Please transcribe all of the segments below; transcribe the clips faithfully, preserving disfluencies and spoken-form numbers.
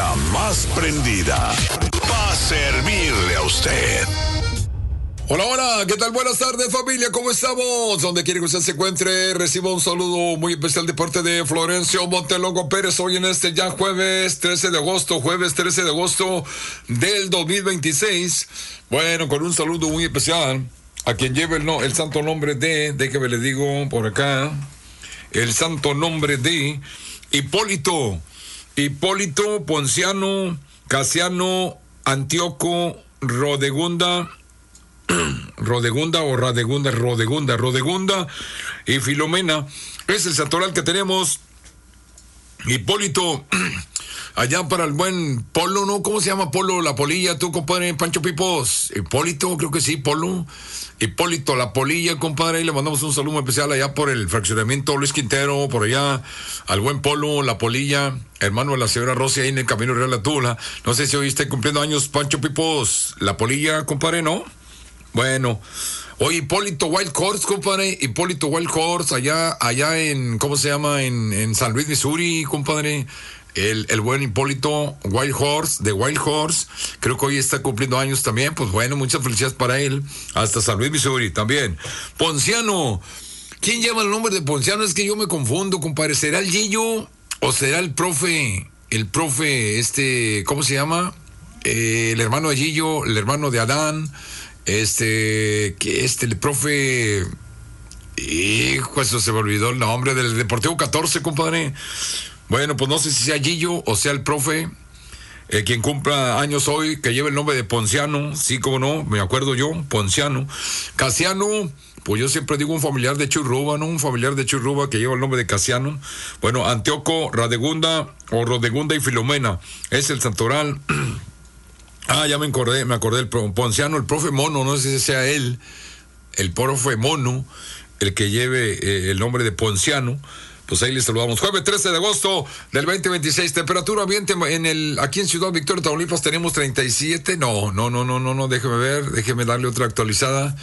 la más prendida para servirle a usted. Hola, hola, ¿qué tal? Buenas tardes, familia, ¿cómo estamos? Donde quiera que usted se encuentre, reciba un saludo muy especial de parte de Florencio Montelongo Pérez, hoy en este ya jueves trece de agosto, jueves trece de agosto del dos mil veintiséis. Bueno, con un saludo muy especial a quien lleve el, no, el santo nombre de, déjeme le digo por acá, el santo nombre de Hipólito, Hipólito Ponciano, Casiano, Antíoco, Rodegunda, Rodegunda o Radegunda, Rodegunda, Rodegunda y Filomena. Es el santoral que tenemos. Hipólito, allá para el buen Polo, ¿no? ¿Cómo se llama Polo? La Polilla, tú, compadre, Pancho Pipos. Hipólito, creo que sí, Polo. Hipólito, la Polilla, compadre, y le mandamos un saludo especial allá por el fraccionamiento Luis Quintero, por allá, al buen Polo, la Polilla, hermano de la señora Rosy, ahí en el Camino Real La Tula. No sé si hoy está cumpliendo años Pancho Pipos, la Polilla, compadre, ¿no? Bueno, oye, Hipólito Wild Horse, compadre, Hipólito Wild Horse, allá, allá en, ¿cómo se llama? En, en San Luis, Missouri, compadre, el, el buen Hipólito Wild Horse, de Wild Horse, creo que hoy está cumpliendo años también, pues bueno, muchas felicidades para él, hasta San Luis, Missouri, también. Ponciano, ¿quién lleva el nombre de Ponciano? Es que yo me confundo, compadre, ¿será el Gillo o será el profe, el profe, este, ¿cómo se llama? Eh, el hermano de Gillo, el hermano de Adán. Este, que este, el profe, hijo, eso se me olvidó el nombre del Deportivo catorce, compadre. Bueno, pues no sé si sea Gillo o sea el profe, eh, quien cumpla años hoy, que lleva el nombre de Ponciano, sí, como no, me acuerdo yo, Ponciano. Casiano, pues yo siempre digo un familiar de Churruba, ¿no? Un familiar de Churruba que lleva el nombre de Casiano. Bueno, Antíoco, Radegunda, o Rodegunda y Filomena, es el santoral. Ah, ya me acordé, me acordé, el Ponciano, el profe Mono, no sé si sea él, el profe Mono, el que lleve eh, el nombre de Ponciano, pues ahí les saludamos. Jueves trece de agosto del veinte veintiséis, temperatura ambiente en el, aquí en Ciudad Victoria, Tamaulipas tenemos treinta y siete, no, no, no, no, no, no, déjeme ver, déjeme darle otra actualizada.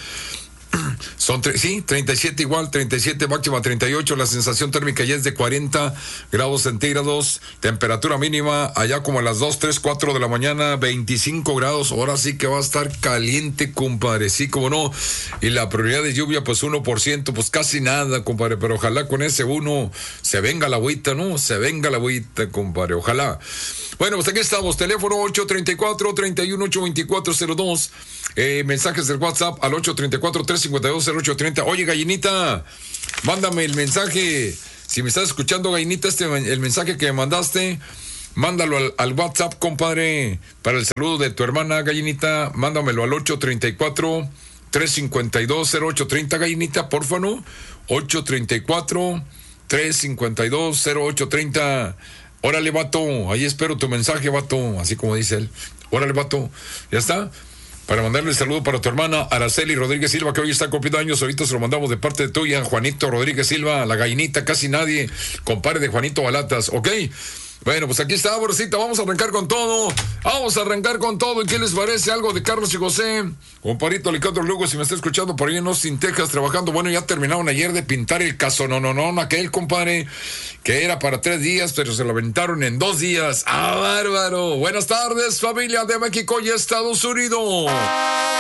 Son, tre- sí, treinta y siete igual, treinta y siete, máxima treinta y ocho, la sensación térmica ya es de cuarenta grados centígrados, temperatura mínima allá como a las dos, tres, cuatro de la mañana, veinticinco grados, ahora sí que va a estar caliente, compadre, sí, como no, y la probabilidad de lluvia pues uno por ciento, pues casi nada, compadre, pero ojalá con ese uno se venga la agüita, ¿no? Se venga la agüita, compadre, ojalá. Bueno, pues aquí estamos, teléfono ocho treinta y cuatro, treinta y uno, ocho veinticuatro cero dos, eh, mensajes del WhatsApp al ocho treinta y cuatro, trescientos cincuenta y dos, cero ocho treinta. Oye, gallinita, mándame el mensaje, si me estás escuchando, gallinita, este, el mensaje que me mandaste, mándalo al, al WhatsApp, compadre, para el saludo de tu hermana, gallinita, mándamelo al ocho treinta y cuatro, trescientos cincuenta y dos, cero ocho treinta, gallinita, porfa, ¿no? ocho treinta y cuatro, trescientos cincuenta y dos, cero ocho treinta. Órale, vato, ahí espero tu mensaje, vato, así como dice él. Órale, vato, ya está. Para mandarle el saludo para tu hermana Araceli Rodríguez Silva, que hoy está cumpliendo años, ahorita se lo mandamos de parte de tuya, Juanito Rodríguez Silva, la gallinita, casi nadie, compadre de Juanito Balatas, ¿ok? Bueno, pues aquí está, Borcita, vamos a arrancar con todo, vamos a arrancar con todo, ¿y qué les parece? Algo de Carlos y José, compadrito Alejandro Lugo, si me está escuchando por ahí en Austin, Texas, trabajando, bueno, ya terminaron ayer de pintar el caso, no, no, no, aquel, compadre, que era para tres días, pero se lo aventaron en dos días, ¡ah, bárbaro! Buenas tardes, familia de México y Estados Unidos.